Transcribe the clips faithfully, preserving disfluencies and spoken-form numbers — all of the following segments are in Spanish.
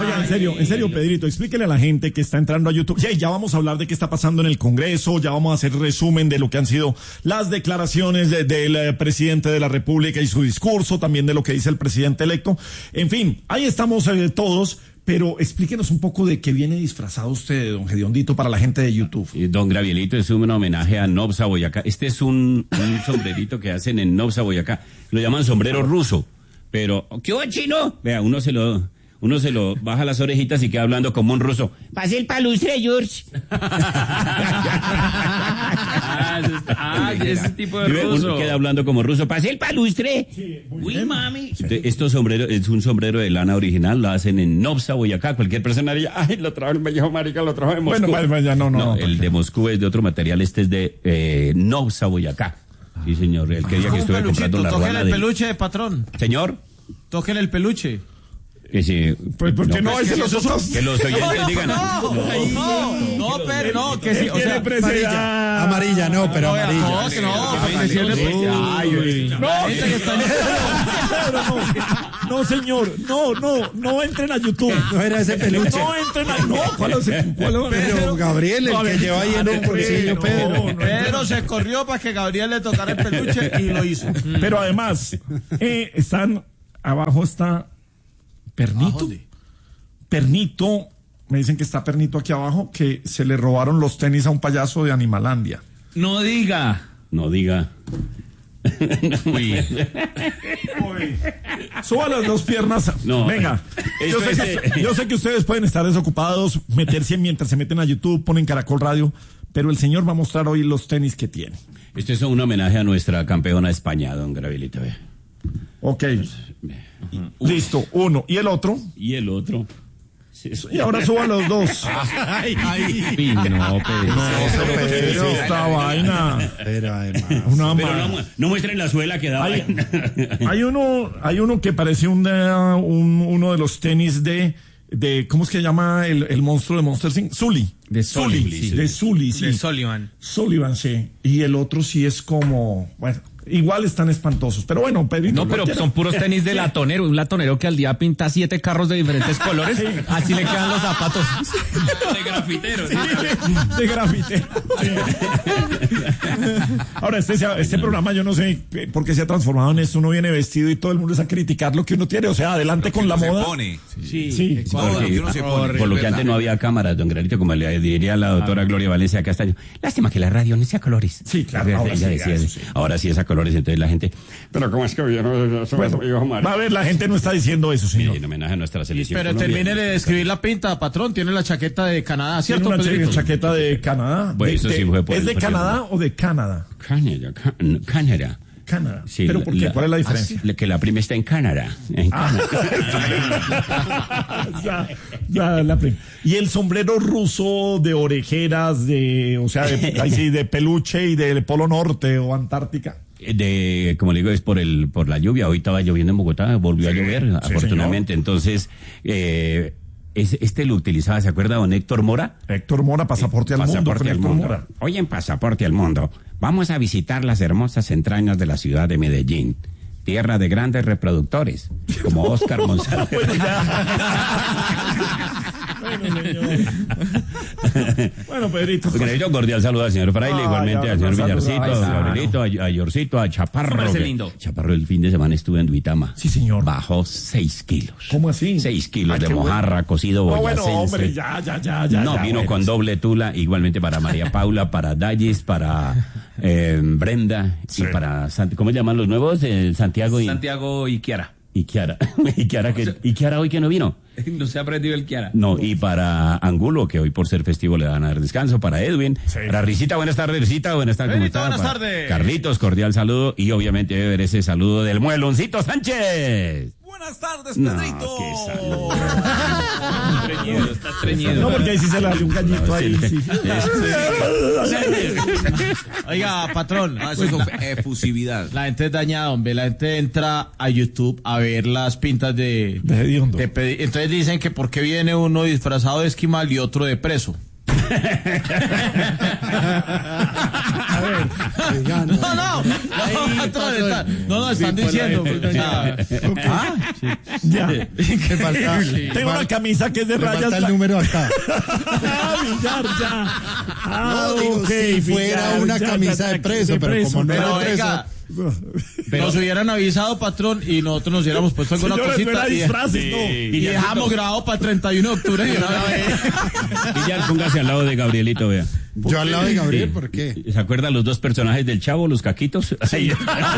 Oiga, en serio, en serio, Pedrito, explíquele a la gente que está entrando a YouTube. Ya, ya vamos a hablar de qué está pasando en el Congreso, ya vamos a hacer resumen de lo que han sido las declaraciones de, del eh, presidente de la República y su discurso, también de lo que dice el presidente electo. En fin, ahí estamos eh, todos. Pero explíquenos un poco de qué viene disfrazado usted, don Gediondito, para la gente de YouTube. Don Gravielito, es un homenaje a Nobsa Boyacá. Este es un, un sombrerito que hacen en Nobsa Boyacá. Lo llaman sombrero ruso. Pero, ¿qué hubo, chino? Vea, uno se lo... Uno se lo baja las orejitas y queda hablando como un ruso. Pase el palustre, George. ah, ese, ah, ese tipo de ruso. Uno queda hablando como ruso. Pase el palustre. Sí, Uy, mami. Esto sombrero es un sombrero de lana original, lo hacen en Nobsa, Boyacá. Cualquier persona diría, ay, lo trajo el Vallejo Marica, lo trajo de Moscú. Bueno, vaya, no, no, no. no El de Moscú es de otro material, este es de eh, Nobsa, Boyacá. Sí, señor, el que día que estuve comprando la Tóquenle ruana el de... peluche de patrón. Señor. Tóquenle el peluche. Que sí. Pues porque no, no es que los otros. Que los oyentes no, digan. No, no, no, no, pero no, que sí, o sea, amarilla, amarilla, no, pero amarilla. No, que no, ay, no, no, señor, no, no, no entren a YouTube. No era ese peluche. No entren a, no, ¿cuál es el, cuál es el, pero Gabriel, el que lleva ahí en un bolsillo, Pedro. Pedro se corrió para que Gabriel le tocara el peluche y lo hizo. Pero además, eh, están, abajo está Pernito. Pernito, me dicen que está Pernito aquí abajo, que se le robaron los tenis a un payaso de Animalandia. No diga. No diga. Uy. Uy. Suba las dos piernas. No. Venga. Yo sé, que, yo sé que ustedes pueden estar desocupados, meterse mientras se meten a YouTube, ponen Caracol Radio, pero el señor va a mostrar hoy los tenis que tiene. Este es un homenaje a nuestra campeona de España, don Gravilito. Ok. Uh, Listo, uno. ¿Y el otro? ¿Y el otro? Sí. Y ahora suban los dos. Ay, ay. No, Pedro. No, pero Pedro, esta vaina. Pero además. Una pero no, no muestren la suela que da. Hay, hay uno, hay uno que parece un, un uno de los tenis de de ¿cómo es que se llama el, el monstruo de Monster Incorporated? Sully. De Sully, Sully, sí. De Sully, sí. De Sullivan. Sullivan, sí. Y el otro sí es como, bueno, igual están espantosos. Pero bueno, Pedrito. No, pero son puros tenis de latonero. Un latonero que al día pinta siete carros de diferentes colores. Sí. Así le quedan los zapatos. De grafitero. Sí, de grafitero. Sí. Ahora, este, este programa yo no sé por qué se ha transformado en esto. Uno viene vestido y todo el mundo es a criticar lo que uno tiene. O sea, adelante con la moda. Pone. Sí, sí. Por, lo que, uno se pone, por lo que antes no había cámaras, don Granito, como le diría la doctora ah, Gloria Valencia Castaño. Lástima que la radio no sea colores. Sí, claro. Ahora sí, decía, eso, sí. ahora sí es a colores, entonces la gente. Pero ¿cómo es que yo no? Bueno, va a ver, la gente no está diciendo eso, señor. En homenaje a nuestra selección. Pero termine de describir la pinta, patrón. Tiene la chaqueta de Canadá, ¿cierto? Tiene una Pedrito? Chaqueta de Canadá. Bueno, de, eso sí fue por ¿Es el, de por Canadá el, o de Canadá? Canadá. Canadá. Canadá. Sí, ¿pero por qué? La, ¿cuál es la diferencia? Ah, que la prima está en Canadá. En Canadá. Ah, ya, ya, la prima. Y el sombrero ruso de orejeras, de, o sea, de, ahí sí, de peluche y del Polo Norte o Antártica. De, como le digo, es por el, por la lluvia. Hoy estaba lloviendo en Bogotá, volvió sí, a llover, sí, afortunadamente. Señor. Entonces, eh, es, este lo utilizaba, ¿se acuerda, don Héctor Mora? Héctor Mora, Pasaporte al Pasaporte Mundo. Al mundo. Mora. Hoy en Pasaporte al Mundo vamos a visitar las hermosas entrañas de la ciudad de Medellín, tierra de grandes reproductores, como Oscar Monsalve. Bueno, señor. Bueno, Pedrito. Un cordial saludo al señor Fraile, ah, igualmente ya, al señor Villarcito, a Gabrielito, a, a Yorcito, a Chaparro. Lindo. Chaparro, el fin de semana estuve en Duitama. Sí, señor. Bajó seis kilos. ¿Cómo así? Seis kilos Ay, de mojarra, bueno. cocido boyacense. No, bueno, hombre, ya, ya, ya, ya. No, ya, vino bueno. con doble tula, igualmente para María Paula, para Dallis, para eh, Brenda, sí. Y para, ¿cómo llaman los nuevos? Eh, Santiago y... Santiago y Kiara. Y Kiara, y Kiara, que, y Kiara hoy que no vino. No se ha aprendido el Kiara. No, y para Angulo, que hoy por ser festivo le van a dar descanso, para Edwin, sí. Para Risita, buenas tardes, Risita, buenas tardes, ¿cómo está? Buenas tardes. Carlitos, cordial saludo, y obviamente debe ver ese saludo del Mueloncito Sánchez. Buenas tardes, Pedrito. No, qué saludo. Estreñido, está estreñido. No, porque ahí sí se le hace un gallito no, ahí. Sí. Sí. Oiga, patrón. No, eso es efusividad. La gente es dañada, hombre. La gente entra a YouTube a ver las pintas de... De hediondo. De, entonces dicen que por qué viene uno disfrazado de esquimal y otro de preso. A ver. Oiga, no. No, no, no, patrón, está- no, no, están diciendo. pues, o sea, ah, Ya. ¿Qué falta? Tengo una camisa que es de Le rayas. falta el blan- número acá. Ah, Villar, ya. Ah, No, digo, ok, si fuera Villar, una ya, camisa ya, de preso, pero como no pero era preso. oiga, Pero- nos hubieran avisado, patrón, y nosotros nos hubiéramos puesto alguna Señores, no cosita era y, disfraces, no. y dejamos grabado para el treinta y uno de octubre de una vez. Villar, póngase al lado de Gabrielito, vea. Yo al lado de Gabriel, Sí. ¿por qué? ¿Se acuerdan los dos personajes del Chavo, los caquitos? Ahí.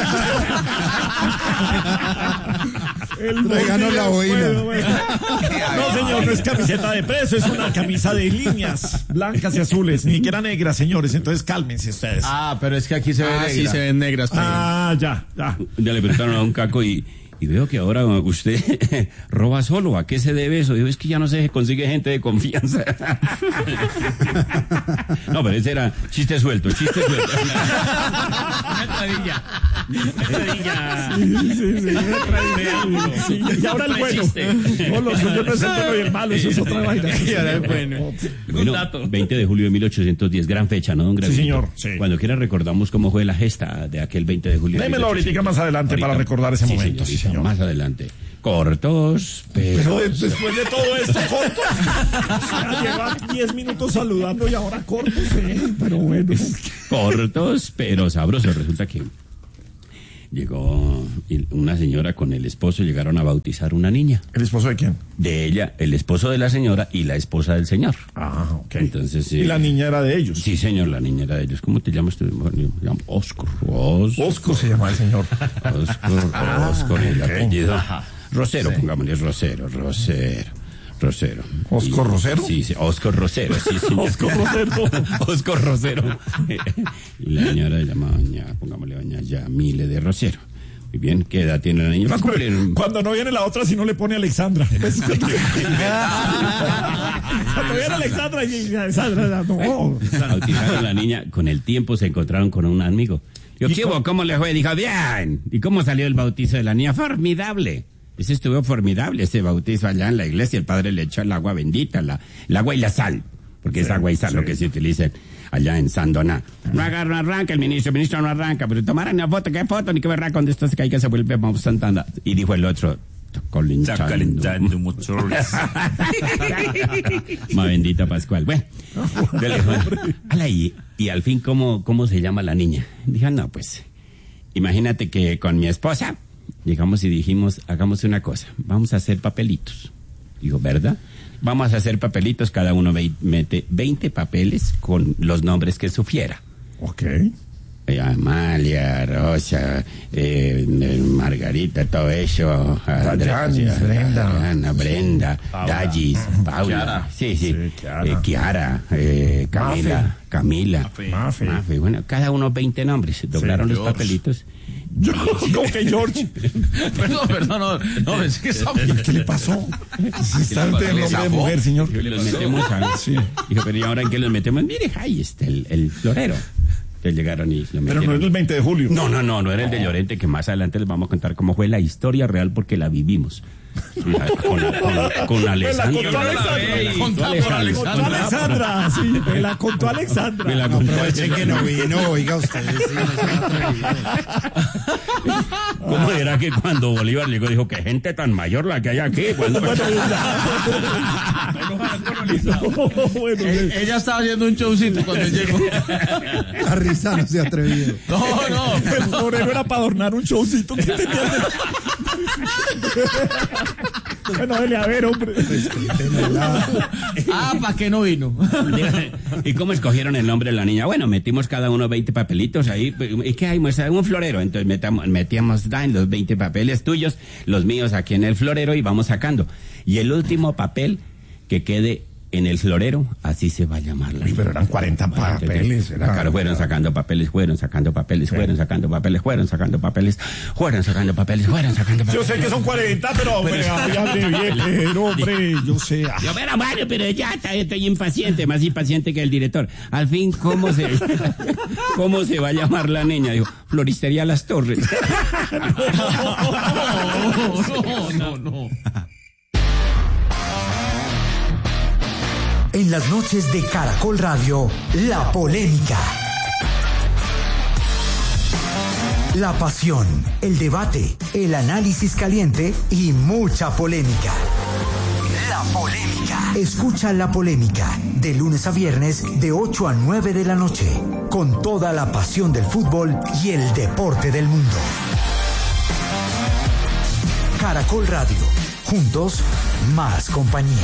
El Tráiganos la boina. Bueno, bueno. No, señor, no es camiseta de preso, es una camisa de líneas blancas y azules, ni siquiera negras, señores, entonces cálmense ustedes. Ah, pero es que aquí se ve Ah, sí negra. se ven negras. pero- Ah, ya, ya. Ya le preguntaron a un caco y, y veo que ahora usted roba solo. ¿A qué se debe eso? Digo, es que ya no se consigue gente de confianza. No, pero ese era chiste suelto, chiste suelto. Sí, sí, sí, sí, y ahora el bueno. No, lo suyo no es el bueno y el malo, eso es otra vaina. Bueno, veinte de julio de mil ochocientos diez, gran fecha, ¿no, don Gabrielito? señor, sí. Cuando quiera recordamos cómo fue la gesta de aquel veinte de julio. de Démelo ahorita mil ochocientos diez. más adelante para recordar ese Sí, momento, señorita, sí, señor. Más adelante. Cortos, pero... Pero de- después de todo esto, cortos. O sea, lleva diez minutos saludando y ahora cortos, eh, pero bueno. cortos, pero sabrosos. Resulta que llegó una señora con el esposo, llegaron a bautizar una niña. ¿El esposo de quién? De ella, el esposo de la señora y la esposa del señor. Ah, ok. Entonces, Y eh, la niña era de ellos. Sí, señor, la niña era de ellos. ¿Cómo te llamas tú? Bueno, yo me llamo Oscar. Oscar. Osco se llama el señor. Oscar, Oscar, el apellido. Rosero, pongámosle Rosero, Rosero. Rosero. ¿Oscar Y- Rosero? Sí, sí, Oscar Rosero, sí, señor. Oscar Rosero. Oscar Rosero. Y la señora se llama doña, pongámosle doña Yamile de Rosero. Muy bien, ¿qué edad tiene la niña? Va a cumplir... Cuando no viene la otra, si no le pone Alexandra. Pues, cuando viene Alexandra y Alexandra, no. Bautizaron a la niña, con el tiempo se encontraron con un amigo. Yo, ¿qué hubo? ¿Cómo le fue? Dijo, bien. ¿Y cómo salió el bautizo de la niña? Formidable. Ese estuvo formidable, ese bautizo allá en la iglesia. El padre le echó el agua bendita, la, el agua y la sal. Porque es agua y sal lo que se utiliza allá en Sandoná. No agarra, no arranca el ministro, el ministro no arranca. Pero tomaron una foto, ¿qué foto? Ni que verá cuando esto se caiga, se vuelve vamos Santana. Y dijo el otro, Está calentando mucho. Ma bendita Pascual. Bueno, dele, bueno. Ala, y, y al fin, ¿cómo, ¿cómo se llama la niña? Dijo, no, pues, imagínate que con mi esposa, llegamos y dijimos, hagamos una cosa, vamos a hacer papelitos. Digo, ¿verdad? Vamos a hacer papelitos, cada uno ve- mete veinte papeles con los nombres que supiera. Ok. Eh, Amalia, Rosa, eh, eh, Margarita, todo eso. Dayani, Andrea, Brenda. Ana, Brenda, Dallis, Paula. Kiara. Sí, sí. Sí, Kiara. Eh, Kiara, eh, Camila, Mafe. Camila. Mafe. Mafe. Bueno, cada uno veinte nombres. Doblaron los George. papelitos. Yo, ¿cómo que George? Perdón, perdón, no, no, es que está bien. ¿Qué le pasó? Si está le ante el pasó? nombre de mujer, señor. Los metemos a... Dijo, pero ¿y ahora en qué los metemos? Mire, ahí está el, el florero. Entonces llegaron y lo Pero metieron. no es el veinte de julio. No, no, no, no era el de Llorente, que más adelante les vamos a contar cómo fue la historia real porque la vivimos. Con, con, con Alessandra. Me la contó Alexandra. Me la contó Me la contó Alexandra. Alexandra, sí, me la contó Alexandra. Me la contó Aprovechen que no vino, oiga usted. Sí, no se atrevido. ¿Cómo era que cuando Bolívar llegó dijo que gente tan mayor la que hay aquí? Cuando... Bueno, no, bueno, Eh, Ella estaba haciendo un showcito cuando él llegó. La risa no se ha atrevido. No, no. el florero era para adornar un showcito que tenía. Bueno, dele a ver, hombre. Ah, ¿para qué no vino? ¿Y cómo escogieron el nombre de la niña? Bueno, metimos cada uno veinte papelitos ahí. ¿Y qué hay? Muestra un florero. Entonces metamos, metíamos dan los veinte papeles tuyos, los míos aquí en el florero y vamos sacando. Y el último papel que quede en el florero, así se va a llamar la Uy, pero eran cuarenta papeles, era- Claro, fueron sacando papeles, fueron sacando papeles, fueron sacando papeles, fueron sacando papeles, fueron sacando papeles, fueron sacando papeles. Yo sé que son cuarenta, pero hombre, hable bien, pero hombre, yo sé. ah. Yo, pero Mario, pero ya está, estoy impaciente, más impaciente que el director. Al fin, ¿cómo se, cómo se va a llamar la niña? Digo, Floristería Las Torres. No, no, no. En las noches de Caracol Radio, La Polémica. La pasión, el debate, el análisis caliente y mucha polémica. La Polémica. Escucha La Polémica de lunes a viernes de ocho a nueve de la noche, con toda la pasión del fútbol y el deporte del mundo. Caracol Radio. Juntos, más compañía.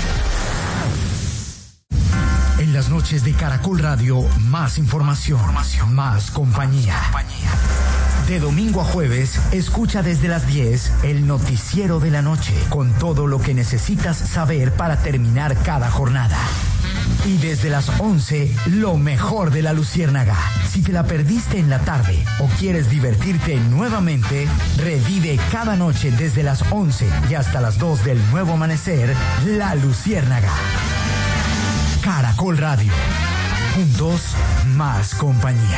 En las noches de Caracol Radio, más información, más compañía. De domingo a jueves, escucha desde las diez el noticiero de la noche, con todo lo que necesitas saber para terminar cada jornada. Y desde las once, lo mejor de la Luciérnaga. Si te la perdiste en la tarde o quieres divertirte nuevamente, revive cada noche desde las once y hasta las dos del nuevo amanecer, La Luciérnaga. Caracol Radio. Juntos, más compañía.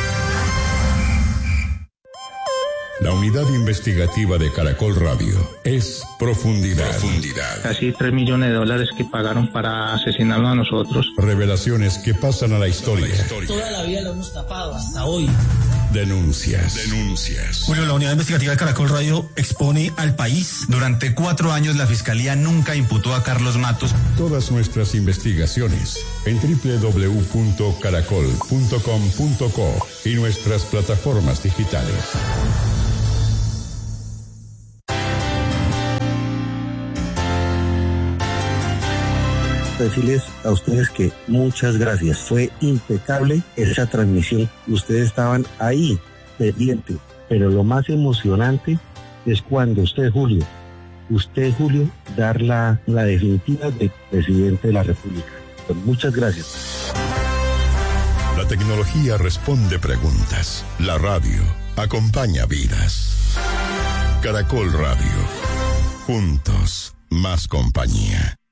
La unidad investigativa de Caracol Radio es Profundidad. Profundidad. Casi tres millones de dólares que pagaron para asesinarnos a nosotros. Revelaciones que pasan a la historia. Toda la vida lo hemos tapado, hasta hoy. Denuncias. Denuncias. Bueno, la unidad investigativa de Caracol Radio expone al país. Durante cuatro años la Fiscalía nunca imputó a Carlos Matos. Todas nuestras investigaciones en doble u doble u doble u punto caracol punto com punto co y nuestras plataformas digitales. Decirles a ustedes que muchas gracias. Fue impecable esa transmisión. Ustedes estaban ahí, pendientes. Pero lo más emocionante es cuando usted, Julio, usted, Julio, dar la, la definitiva de presidente de la República. Pues muchas gracias. La tecnología responde preguntas. La radio acompaña vidas. Caracol Radio. Juntos, más compañía.